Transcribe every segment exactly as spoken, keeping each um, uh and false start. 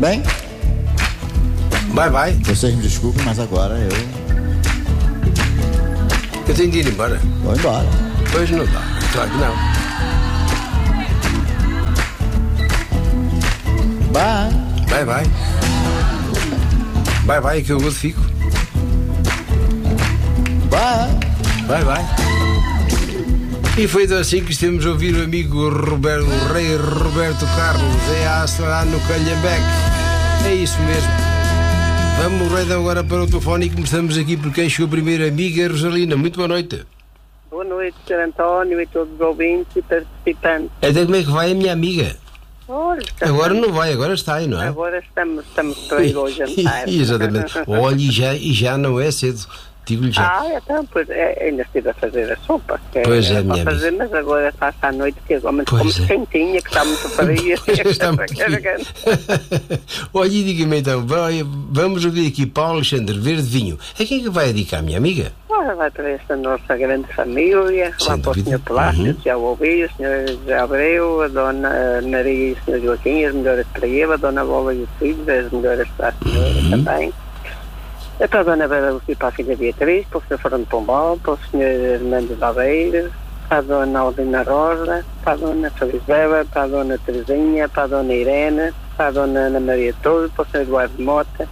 Bem, Vai, vai. vocês me desculpem, mas agora eu Eu tenho de ir embora. vou embora. Pois não dá. Claro que não. Bye. Vai, vai. Vai, vai, que eu vou fico. Bye. Vai, vai. E foi assim que estamos a ouvir o amigo Roberto, o rei Roberto Carlos, é a lá no Calhambeque. É isso mesmo. Vamos, Rei, agora para o telefone e começamos aqui por quem chegou primeiro, a amiga Rosalina. Muito boa noite. Boa noite, senhor António e todos os ouvintes e participantes. Até como é que vai a minha amiga? Olha, estamos, Agora não vai, agora está aí, não é? agora estamos, estamos para ir ao jantar. Exatamente. Olha, e já, e já não é cedo. Digo-lhe já. Ah, então, pois, é, ainda estive a fazer a sopa. Que Pois é, era para minha fazer, mas agora passa à noite, que agora Pois como é. quentinha, que está muito fria. Está muito frio. Olha, e diga-me então, vai- vamos ouvir aqui Paulo Alexandre Verde Vinho. A quem é que vai dedicar, minha amiga? Ora, vai para esta nossa grande família, Sem vai para o dúvida. senhor Plácido, Uhum. já o ouvi, o senhor José Abreu, a dona Maria e o senhor Joaquim, as melhores para ele, a dona Bola e os filhos, as melhores para a senhora Uhum. também. É para a dona Vera Lúcia e para a filha Beatriz, para o senhor Fernando Pombal, para o senhor Hernando Laveiras, para a dona Aldina Rosa, para a dona Felizela, para a dona Terezinha, para a dona Irene, para a dona Ana Maria Todo, para o senhor Eduardo Mota.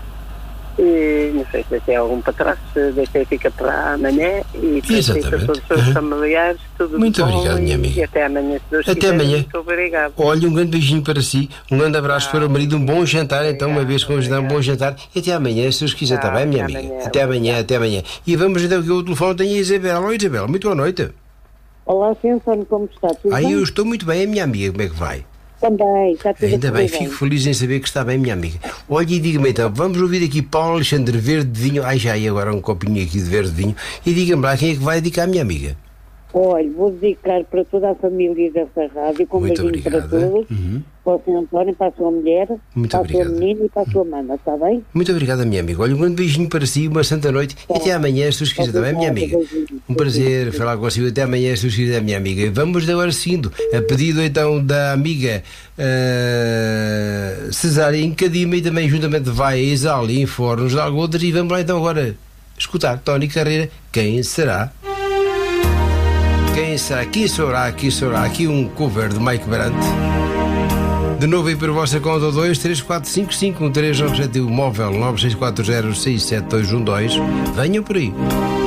E não sei se deixei algum para trás, se deixei fica para amanhã e para Exatamente. todos os seus Uhum. familiares, tudo Muito de bom obrigado, e, minha amiga. E até amanhã, se Deus Até quiser. amanhã. Muito obrigado. Olha, um grande beijinho para si, um grande abraço Ah, para o marido, um bom jantar, então, uma obrigado, vez que vamos dar um bom jantar, e até amanhã, se Deus quiser, está Ah, bem, minha até amiga? amanhã. Até amanhã, até amanhã. E vamos então que o telefone tem a Isabela. Olá, Isabela, muito boa noite. Olá, senhor António, como está? Tudo Aí bem? eu estou muito bem, a minha amiga, como é que vai? Também, está tudo Ainda a bem, correr fico feliz em saber que está bem, minha amiga. Olha, e diga-me então, vamos ouvir aqui Paulo Alexandre Verde Vinho. Ai, já ia agora um copinho aqui de verde vinho. E diga-me lá quem é que vai dedicar a minha amiga. Olha, vou dedicar para toda a família dessa rádio, com um Muito beijinho para obrigado. todos, Uhum. para o senhor António, para a sua mulher, Muito para obrigado. a sua menina e para a sua mãe, está bem? Muito obrigada, minha amiga. Olha, um grande beijinho para si, uma santa noite. E até amanhã, se Deus quiser, está bem, minha amiga? Um prazer falar consigo. Até amanhã, se Deus quiser, minha amiga. E vamos agora seguindo, a pedido então da amiga uh, Cesária em Cadima e também juntamente vai a Exali em Fornos de Algodres. E vamos lá então agora escutar Tony Carreira. Quem será? Quem será? Quem será? Quem será? Aqui um cover de Mike Brandt. De novo aí para a vossa conta dois três quatro cinco cinco um três nove sete um móvel nove seis quatro zero seis sete dois um dois. Venham por aí.